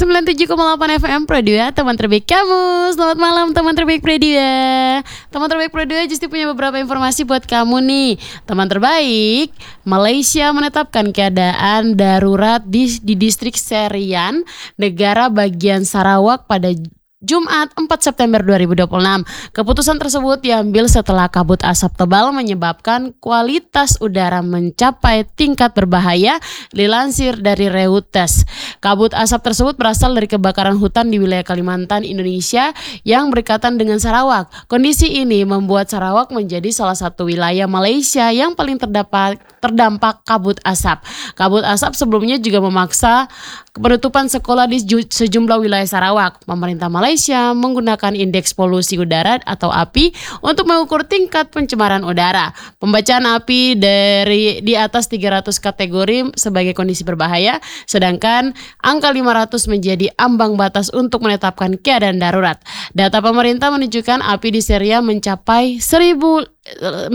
97,8 FM Pro 2, teman terbaik kamu. Selamat malam teman terbaik Pro 2. Teman terbaik Pro 2 Justi punya beberapa informasi buat kamu nih. Teman terbaik, Malaysia menetapkan keadaan darurat di distrik Serian, negara bagian Sarawak pada Jumat 4 September 2026. Keputusan tersebut diambil setelah kabut asap tebal menyebabkan kualitas udara mencapai tingkat berbahaya, dilansir dari Reuters. Kabut asap tersebut berasal dari kebakaran hutan di wilayah Kalimantan, Indonesia yang berdekatan dengan Sarawak. Kondisi ini membuat Sarawak menjadi salah satu wilayah Malaysia yang paling terdampak kabut asap. Kabut asap sebelumnya juga memaksa penutupan sekolah di sejumlah wilayah Sarawak. Pemerintah Malaysia menggunakan indeks polusi udara atau API untuk mengukur tingkat pencemaran udara. Pembacaan API di atas 300 kategori sebagai kondisi berbahaya, sedangkan angka 500 menjadi ambang batas untuk menetapkan keadaan darurat. Data pemerintah menunjukkan API di Seria mencapai 519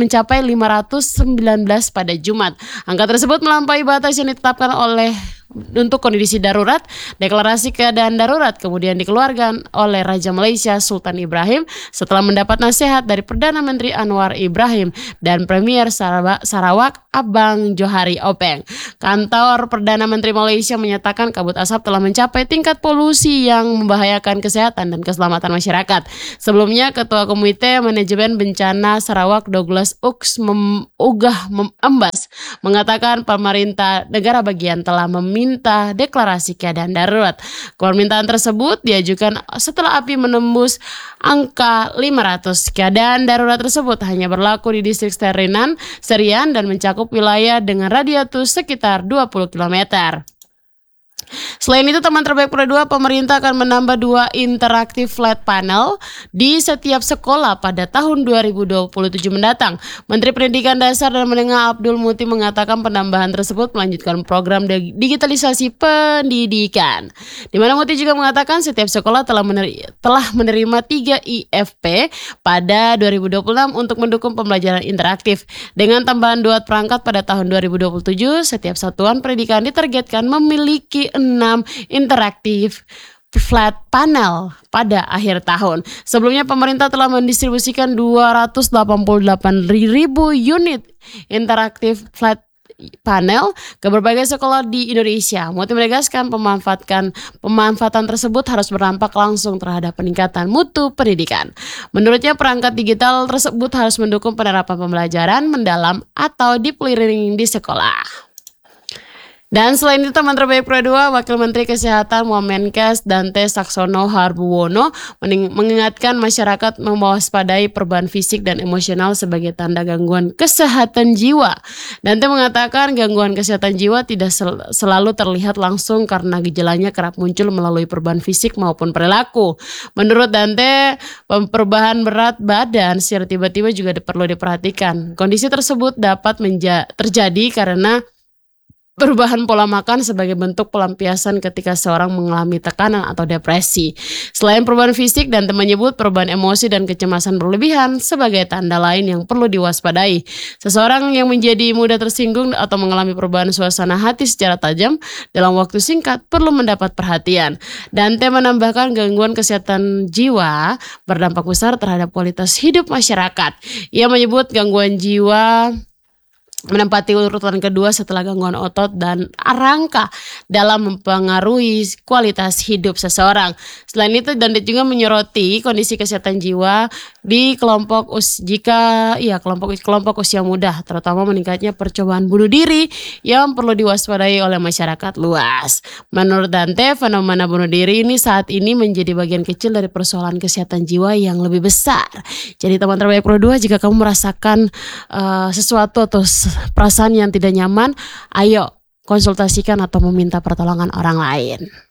pada Jumat. Angka tersebut melampaui batas yang ditetapkan untuk kondisi darurat. Deklarasi keadaan darurat kemudian dikeluarkan oleh Raja Malaysia Sultan Ibrahim setelah mendapat nasihat dari Perdana Menteri Anwar Ibrahim dan Premier Sarawak Abang Johari Openg. Kantor Perdana Menteri Malaysia menyatakan kabut asap telah mencapai tingkat polusi yang membahayakan kesehatan dan keselamatan masyarakat. Sebelumnya, Ketua Komite Manajemen Bencana Sarawak Douglas Ux Embas mengatakan pemerintah negara bagian telah meminta deklarasi keadaan darurat. Permintaan tersebut diajukan setelah api menembus angka 500. Keadaan darurat tersebut hanya berlaku di distrik Serian dan mencakup wilayah dengan radius sekitar 20 km. Selain itu, teman terbaik Pro 2, pemerintah akan menambah 2 interaktif flat panel di setiap sekolah pada tahun 2027 mendatang. Menteri Pendidikan Dasar dan Menengah Abdul Muti mengatakan penambahan tersebut melanjutkan program digitalisasi pendidikan. Di mana Muti juga mengatakan setiap sekolah telah menerima 3 IFP pada 2026 untuk mendukung pembelajaran interaktif. Dengan tambahan 2 perangkat pada tahun 2027, setiap satuan pendidikan ditargetkan memiliki 6 interaktif flat panel pada akhir tahun. Sebelumnya pemerintah telah mendistribusikan 288.000 unit interaktif flat panel ke berbagai sekolah di Indonesia. Muti menegaskan pemanfaatan tersebut harus berdampak langsung terhadap peningkatan mutu pendidikan. Menurutnya, perangkat digital tersebut harus mendukung penerapan pembelajaran mendalam atau deep learning di sekolah. Dan selain itu, teman terbaik Pro 2, Wakil Menteri Kesehatan Wamenkes Dante Saxono Harbuwono mengingatkan masyarakat mewaspadai perubahan fisik dan emosional sebagai tanda gangguan kesehatan jiwa. Dante mengatakan gangguan kesehatan jiwa tidak selalu terlihat langsung karena gejalanya kerap muncul melalui perubahan fisik maupun perilaku. Menurut Dante, perubahan berat badan secara tiba-tiba juga perlu diperhatikan. Kondisi tersebut dapat terjadi karena perubahan pola makan sebagai bentuk pelampiasan ketika seorang mengalami tekanan atau depresi. Selain perubahan fisik, Dante menyebut perubahan emosi dan kecemasan berlebihan sebagai tanda lain yang perlu diwaspadai. Seseorang yang menjadi mudah tersinggung atau mengalami perubahan suasana hati secara tajam dalam waktu singkat perlu mendapat perhatian. Dante menambahkan gangguan kesehatan jiwa berdampak besar terhadap kualitas hidup masyarakat. Ia menyebut gangguan jiwa menempati urutan kedua setelah gangguan otot dan rangka dalam mempengaruhi kualitas hidup seseorang. Selain itu, Dante juga menyoroti kondisi kesehatan jiwa di kelompok usia muda, terutama meningkatnya percobaan bunuh diri yang perlu diwaspadai oleh masyarakat luas. Menurut Dante, fenomena bunuh diri ini saat ini menjadi bagian kecil dari persoalan kesehatan jiwa yang lebih besar. Jadi teman terbaik Pro 2, jika kamu merasakan sesuatu atau perasaan yang tidak nyaman, ayo konsultasikan atau meminta pertolongan orang lain.